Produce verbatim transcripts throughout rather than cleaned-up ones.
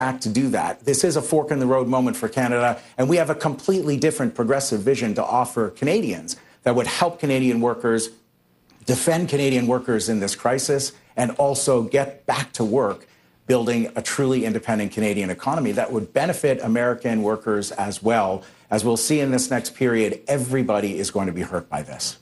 to do that. This is a fork in the road moment for Canada, and we have a completely different progressive vision to offer Canadians that would help Canadian workers, defend Canadian workers in this crisis, and also get back to work building a truly independent Canadian economy that would benefit American workers as well. As we'll see in this next period, everybody is going to be hurt by this.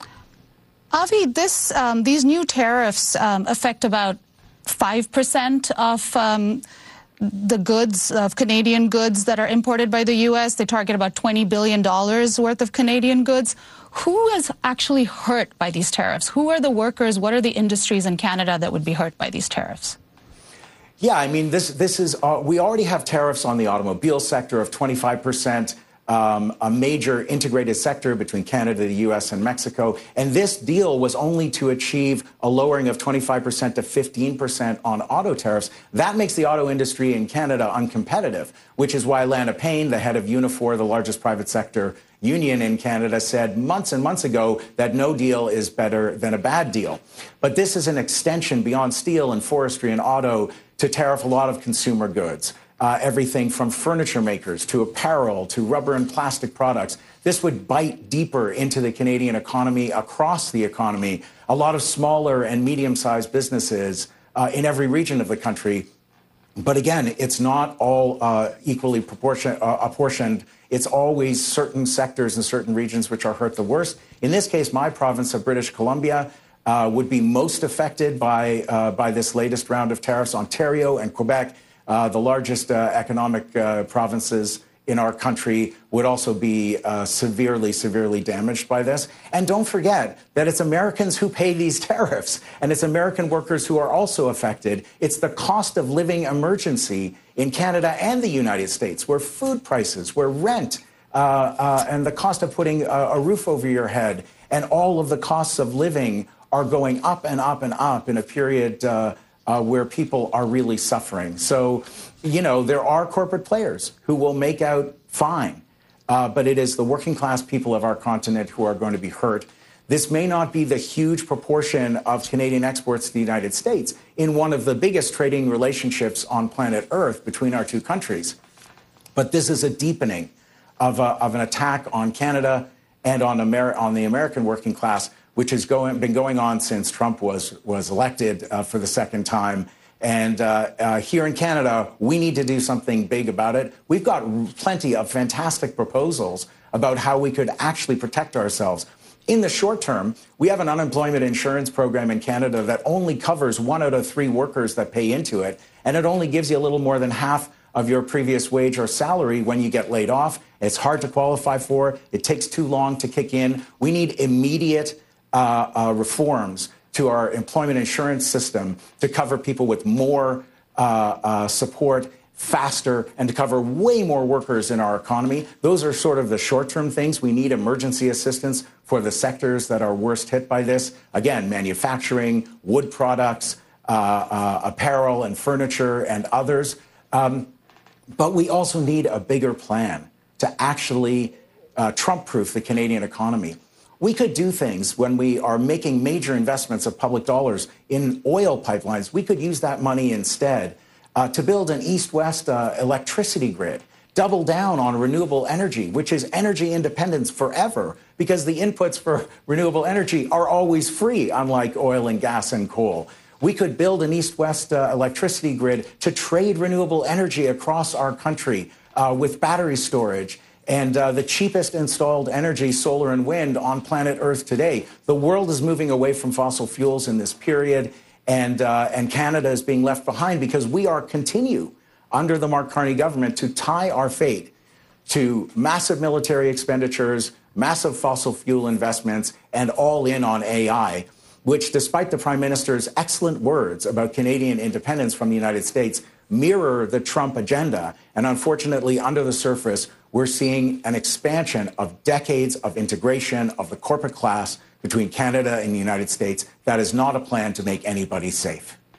Avi, this, um, these new tariffs um, affect about five percent of um, the goods, of Canadian goods that are imported by the U S. They target about twenty billion dollars worth of Canadian goods. Who is actually hurt by these tariffs? Who are the workers? What are the industries in Canada that would be hurt by these tariffs? Yeah, I mean, this, this is, uh, we already have tariffs on the automobile sector of twenty-five percent. Um, a major integrated sector between Canada, the U S, and Mexico. And this deal was only to achieve a lowering of twenty-five percent to fifteen percent on auto tariffs. That makes the auto industry in Canada uncompetitive, which is why Lana Payne, the head of Unifor, the largest private sector union in Canada, said months and months ago that no deal is better than a bad deal. But this is an extension beyond steel and forestry and auto to tariff a lot of consumer goods. Uh, everything from furniture makers to apparel to rubber and plastic products. This would bite deeper into the Canadian economy, across the economy. A lot of smaller and medium-sized businesses uh, in every region of the country. But again, it's not all uh, equally proportion, uh, apportioned. It's always certain sectors and certain regions which are hurt the worst. In this case, my province of British Columbia uh, would be most affected by, uh, by this latest round of tariffs. Ontario and Quebec, Uh, the largest uh, economic uh, provinces in our country, would also be uh, severely, severely damaged by this. And don't forget that it's Americans who pay these tariffs, and it's American workers who are also affected. It's the cost of living emergency in Canada and the United States, where food prices, where rent, uh, uh, and the cost of putting a, a roof over your head, and all of the costs of living are going up and up and up in a period uh, Uh, where people are really suffering. So, you know, there are corporate players who will make out fine, uh, but it is the working class people of our continent who are going to be hurt. This may not be the huge proportion of Canadian exports to the United States in one of the biggest trading relationships on planet Earth between our two countries, but this is a deepening of, a, of an attack on Canada and on, Amer- on the American working class, which has going, been going on since Trump was, was elected uh, for the second time. And uh, uh, here in Canada, we need to do something big about it. We've got plenty of fantastic proposals about how we could actually protect ourselves. In the short term, we have an unemployment insurance program in Canada that only covers one out of three workers that pay into it, and it only gives you a little more than half of your previous wage or salary when you get laid off. It's hard to qualify for. It takes too long to kick in. We need immediate Uh, uh, reforms to our employment insurance system to cover people with more uh, uh, support faster and to cover way more workers in our economy. Those are sort of the short-term things. We need emergency assistance for the sectors that are worst hit by this. Again, manufacturing, wood products, uh, uh, apparel and furniture and others. Um, but we also need a bigger plan to actually uh, Trump-proof the Canadian economy. We could do things when we are making major investments of public dollars in oil pipelines. We could use that money instead uh, to build an east-west uh, electricity grid, double down on renewable energy, which is energy independence forever, because the inputs for renewable energy are always free, unlike oil and gas and coal. We could build an east-west uh, electricity grid to trade renewable energy across our country uh, with battery storage. And uh, the cheapest installed energy, solar and wind, on planet Earth today. The world is moving away from fossil fuels in this period, and, uh, and Canada is being left behind because we are continue, under the Mark Carney government, to tie our fate to massive military expenditures, massive fossil fuel investments, and all in on A I, which, despite the Prime Minister's excellent words about Canadian independence from the United States, mirror the Trump agenda. And unfortunately, under the surface, we're seeing an expansion of decades of integration of the corporate class between Canada and the United States. That is not a plan to make anybody safe.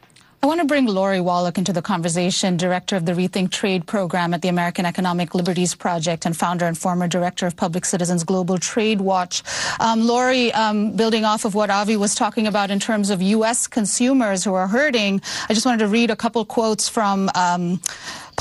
I want to bring Lori Wallach into the conversation, director of the Rethink Trade program at the American Economic Liberties Project and founder and former director of Public Citizens Global Trade Watch. Um, Lori, um, building off of what Avi was talking about in terms of U S consumers who are hurting, I just wanted to read a couple quotes from um,